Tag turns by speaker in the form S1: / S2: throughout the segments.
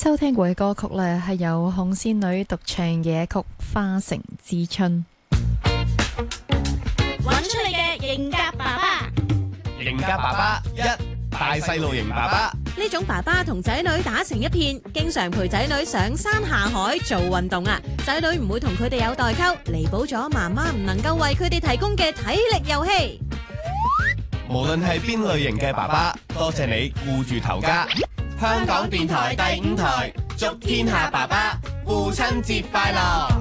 S1: 收聽過嘅歌曲呢，係由紅線女獨唱嘅一曲《花城之春》。
S2: 揾出你嘅型格爸爸。
S3: 型格爸爸一，大細路型爸爸。
S2: 呢種爸爸同仔女打成一片，經常陪仔女上山下海做運動啊！仔女唔會同佢哋有代溝，彌補咗媽媽唔能夠為佢哋提供嘅體力遊戲。
S3: 無論係邊類型嘅爸爸，多謝你顧住頭家。香港電台第5台，祝天下爸爸父親節快樂！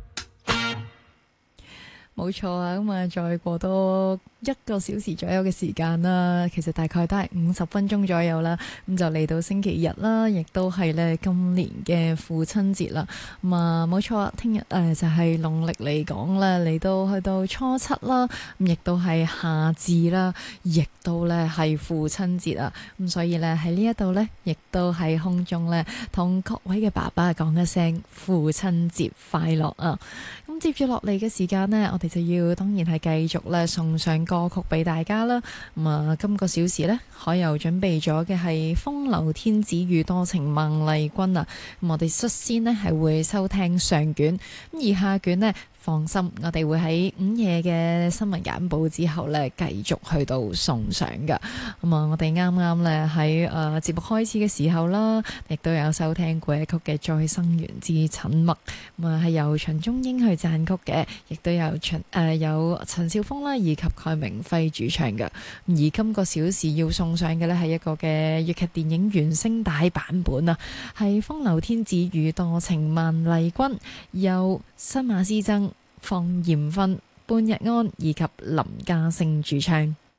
S1: 冇錯啊，咁啊再過多1個小時左右嘅時間啦，其實大概都係50分鐘左右啦，咁就嚟到星期日啦，亦都係咧今年嘅父親節啦。咁啊冇錯啊，聽日就係農曆嚟講咧，嚟到去到初7啦，咁亦都係夏至啦，亦都咧係父親節啊。咁所以咧喺呢一度咧，亦都喺空中咧同各位嘅爸爸講一聲父親節快樂啊！咁接住落嚟嘅時間呢，我哋就要當然係繼續咧送上歌曲俾大家啦。咁啊，今個小時呢，海油準備咗嘅係風流天子與多情孟麗君啊。咁我哋率先呢係會收聽上卷，咁而下卷呢，放心，我哋會喺午夜嘅新聞簡報之後呢，繼續去到送上㗎。咁啊，我哋啱啱呢喺節目開始嘅時候啦，亦都有收聽過一曲嘅《再生緣之沉默》，咁啊係由秦中英去讚曲嘅，亦都有陳少峰啦以及蓋明輝主唱嘅。而今個小時要送上嘅呢，係一個嘅粵劇電影原聲帶版本啊，係《風流天子與多情孟麗君》，由新馬師曾、放艷芬、半日安以及林家聲主唱。